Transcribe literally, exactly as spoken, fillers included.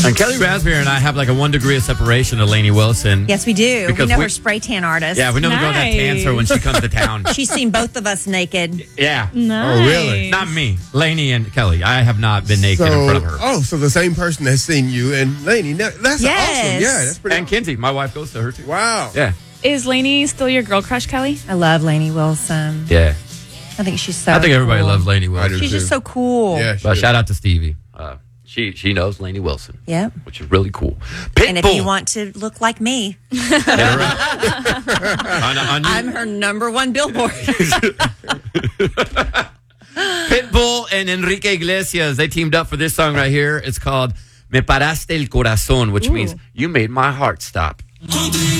And Kelly Raspberry and I have like a one degree of separation of Lainey Wilson. Yes, we do. Because we know we- her spray tan artist. Yeah, we know the girl that tans her when she comes to town. She's seen both of us naked. Yeah. Nice. Oh, really? Not me. Lainey and Kelly. I have not been naked in front of her. Oh, so the same person has seen you and Lainey. Now, that's Yes. awesome. Yeah, that's pretty And Kinsey, my wife goes to her too. Wow. Yeah. Is Lainey still your girl crush, Kelly? I love Lainey Wilson. Yeah. I think she's so I think everybody cool. loves Lainey I Wilson. do She's too. just so cool. Yeah, she But is. shout out to Stevie. Uh, she she knows Lainey Wilson. Yep. Which is really cool. Pitbull. And if you want to look like me, Hit her up. on, on you- I'm her number one billboard. Pitbull and Enrique Iglesias, they teamed up for this song right here. It's called Me Paraste el Corazón, which Ooh. means you made my heart stop.